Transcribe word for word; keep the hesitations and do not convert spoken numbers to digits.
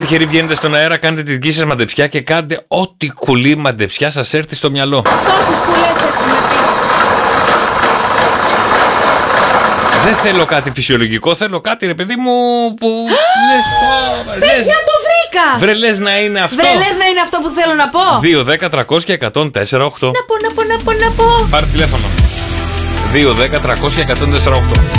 τυχεροί βγαίνετε στον αέρα, κάντε τη δική σας μαντεψιά και κάντε ό,τι κουλή μαντεψιά σας έρθει στο μυαλό. Πόσες κουλές έχουμε πει? Δεν θέλω κάτι φυσιολογικό, θέλω κάτι ρε παιδί μου που λες πω. Παιδιά, το βρήκα! Βρε λες να είναι αυτό. Βρε λες να είναι αυτό που θέλω να πω. δύο δέκα τριακόσια εκατόν τέσσερα οκτώ. Να πω, να πω, να πω, να πω. Πάρε τηλέφωνο. δύο δέκα τριακόσια εκατόν τέσσερα οκτώ.